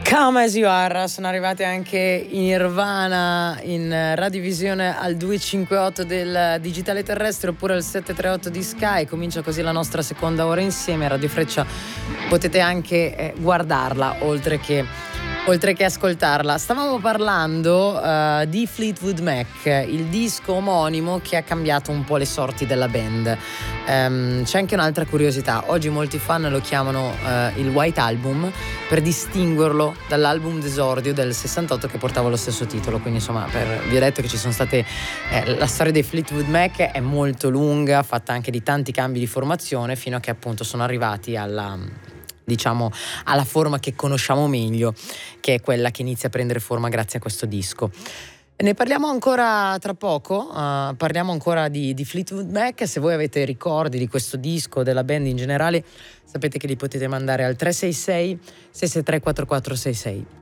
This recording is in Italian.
Come As You Are, sono arrivati anche in Nirvana in radiovisione al 258 del digitale terrestre oppure al 738 di Sky. Comincia così la nostra seconda ora insieme a Radio Freccia. Potete anche guardarla oltre che ascoltarla. Stavamo parlando di Fleetwood Mac, il disco omonimo che ha cambiato un po' le sorti della band. C'è anche un'altra curiosità: oggi molti fan lo chiamano il White Album per distinguerlo dall'album d'esordio del 68 che portava lo stesso titolo. Quindi insomma, vi ho detto che ci sono state la storia dei Fleetwood Mac è molto lunga, fatta anche di tanti cambi di formazione, fino a che appunto sono arrivati alla forma che conosciamo meglio, che è quella che inizia a prendere forma grazie a questo disco. Ne parliamo ancora tra poco, parliamo ancora di Fleetwood Mac. Se voi avete ricordi di questo disco, della band in generale, sapete che li potete mandare al 366 663 4466.